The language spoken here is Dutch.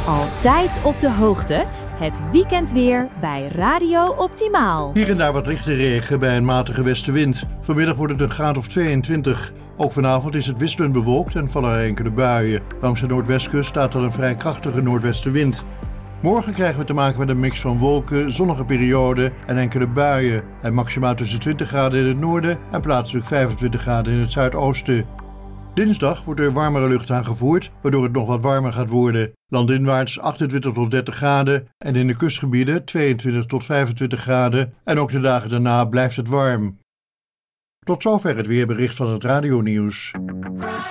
Altijd op de hoogte. Het weekendweer bij Radio Optimaal. Hier en daar wat lichte regen bij een matige westenwind. Vanmiddag wordt het een graad of 22. Ook vanavond is het wisselend bewolkt en vallen er enkele buien. Langs de noordwestkust staat al een vrij krachtige noordwestenwind. Morgen krijgen we te maken met een mix van wolken, zonnige perioden en enkele buien. En maximaal tussen 20 graden in het noorden en plaatselijk 25 graden in het zuidoosten. Dinsdag wordt er warmere lucht aangevoerd, waardoor het nog wat warmer gaat worden. Landinwaarts 28 tot 30 graden en in de kustgebieden 22 tot 25 graden. En ook de dagen daarna blijft het warm. Tot zover het weerbericht van het radionieuws.